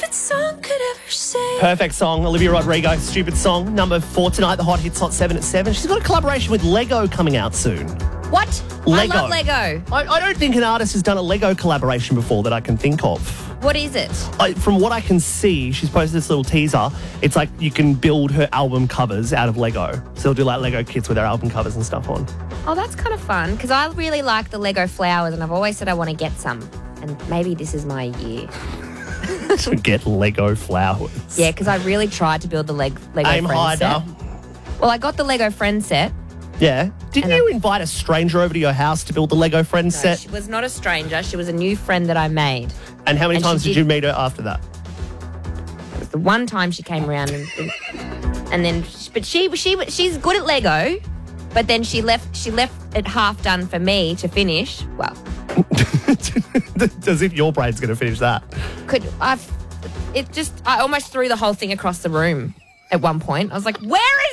that song could ever say. Perfect song, Olivia Rodrigo, Stupid Song, number 4 tonight, the Hot Hits Hot 7 at 7. She's got a collaboration with Lego coming out soon. What? Lego. I love Lego. I don't think an artist has done a Lego collaboration before that I can think of. What is it? From what I can see, she's posted this little teaser. It's like you can build her album covers out of Lego. So they'll do like Lego kits with her album covers and stuff on. Oh, that's kind of fun because I really like the Lego flowers and I've always said I want to get some. And maybe this is my year. To get Lego flowers. Yeah, because I really tried to build the Lego Aim Friends higher. set. Well, I got the Lego Friends set. Yeah. Didn't you invite a stranger over to your house to build the Lego Friends No, set? she was not a stranger. She was a new friend that I made. And how many And times she did you meet her after that? It was the one time she came around and then, but she's good at Lego. But then she left it half done for me to finish. Well, as if your brain's going to finish that. I almost threw the whole thing across the room at one point. I was like, where